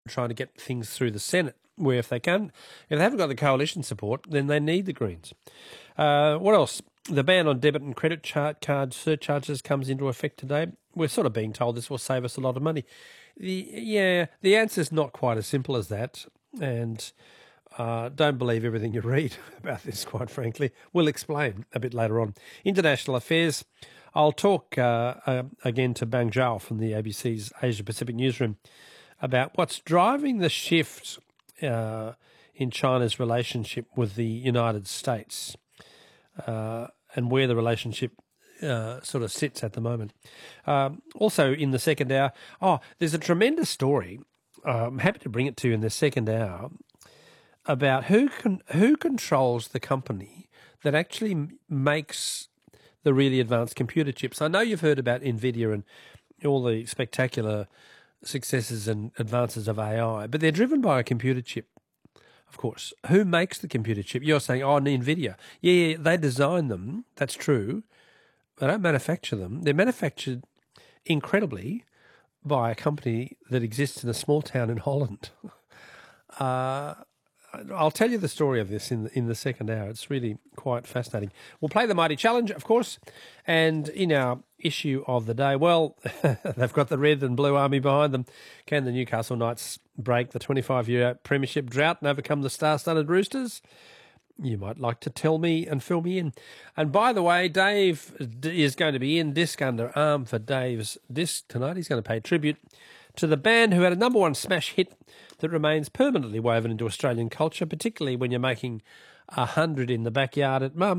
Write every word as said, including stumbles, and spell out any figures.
trying to get things through the Senate, where if they can, if they haven't got the coalition support, then they need the Greens. Uh, what else? The ban on debit and credit chart card surcharges comes into effect today. We're sort of being told this will save us a lot of money. The, yeah, the answer's not quite as simple as that, and uh, don't believe everything you read about this, quite frankly. We'll explain a bit later on. International affairs. I'll talk uh, uh, again to Bang Zhao from the A B C's Asia Pacific newsroom about what's driving the shift uh, in China's relationship with the United States uh, and where the relationship uh, sort of sits at the moment. Um, also in the second hour, oh, there's a tremendous story. Uh, I'm happy to bring it to you in the second hour about who can who controls the company that actually m- makes the really advanced computer chips. I know you've heard about NVIDIA and all the spectacular successes and advances of A I, but they're driven by a computer chip, of course. Who makes the computer chip? You're saying, oh, NVIDIA. Yeah, yeah, they design them. That's true. They don't manufacture them. They're manufactured incredibly by a company that exists in a small town in Holland. Uh, I'll tell you the story of this in the, in the second hour. It's really quite fascinating. We'll play the Mighty Challenge, of course, and in our issue of the day, well, they've got the red and blue army behind them. Can the Newcastle Knights break the twenty-five-year premiership drought and overcome the star-studded Roosters? You might like to tell me and fill me in. And by the way, Dave is going to be in Disc Under Arm for Dave's Disc tonight. He's going to pay tribute to the band who had a number one smash hit that remains permanently woven into Australian culture, particularly when you're making a hundred in the backyard at Mum.